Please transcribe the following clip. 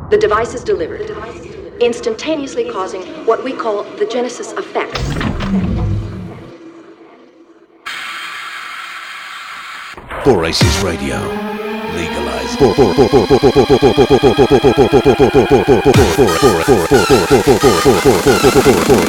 The device is delivered, instantaneously causing what we call the Genesis effect. For Aces Radio, legalize.